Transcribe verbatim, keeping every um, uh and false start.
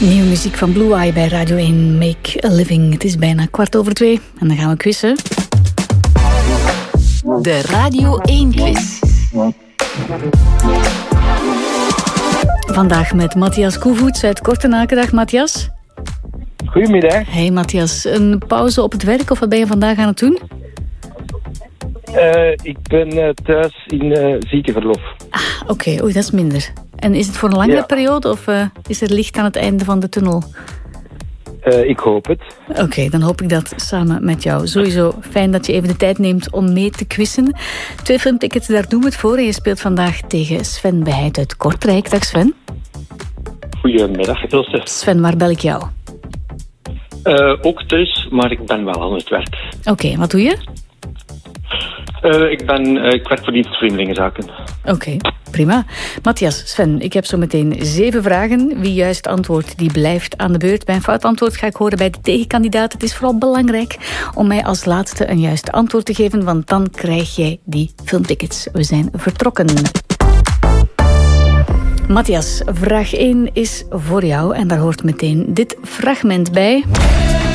Nieuwe muziek van Blue Eye bij Radio één, Make a Living. Het is bijna kwart over twee en dan gaan we quizzen. De Radio één quiz. Vandaag met Matthias Koevoets uit Kortenaken. Dag Matthias. Goedemiddag. Hey Matthias, een pauze op het werk of wat ben je vandaag aan het doen? Uh, ik ben uh, thuis in uh, ziekenverlof. Ah, oké. Okay. Oei, dat is minder. En is het voor een langere ja. periode of uh, is er licht aan het einde van de tunnel? Uh, ik hoop het. Oké, okay, dan hoop ik dat samen met jou. Sowieso fijn dat je even de tijd neemt om mee te quizzen. Twee filmtickets, daar doen we het voor. En je speelt vandaag tegen Sven Beheid uit Kortrijk. Dag Sven. Goedemiddag, Ilse. Sven, waar bel ik jou? Uh, ook thuis, maar ik ben wel aan het werk. Oké, okay, wat doe je? Uh, ik, ben, uh, ik werk voor dienst Vreemdelingenzaken. Oké, okay, prima. Matthias, Sven, ik heb zo meteen zeven vragen. Wie juist antwoordt, die blijft aan de beurt. Bij een fout antwoord ga ik horen bij de tegenkandidaat. Het is vooral belangrijk om mij als laatste een juist antwoord te geven, want dan krijg jij die filmtickets. We zijn vertrokken. Matthias, vraag één is voor jou en daar hoort meteen dit fragment bij.